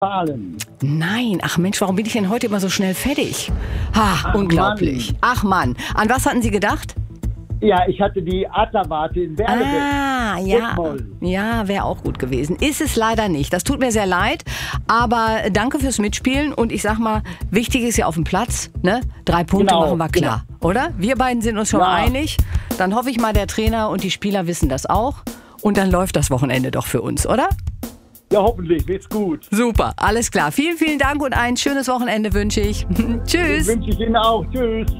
Westfalen. Nein, ach Mensch, warum bin ich denn heute immer so schnell fertig? Ha, unglaublich. Mann. Ach Mann, an was hatten Sie gedacht? Ja, ich hatte die Adlerwarte in Werlebeck. Ah, ja. Detmold. Ja, wäre auch gut gewesen. Ist es leider nicht. Das tut mir sehr leid, aber danke fürs Mitspielen und ich sag mal, wichtig ist ja auf dem Platz, ne? 3 Punkte Genau, machen wir klar, oder? Wir beiden sind uns schon Ja. einig. Dann hoffe ich mal, der Trainer und die Spieler wissen das auch und dann läuft das Wochenende doch für uns, oder? Ja, hoffentlich wird's gut. Super, alles klar. Vielen, vielen Dank und ein schönes Wochenende wünsche ich. Tschüss. Wünsche ich Ihnen auch. Tschüss.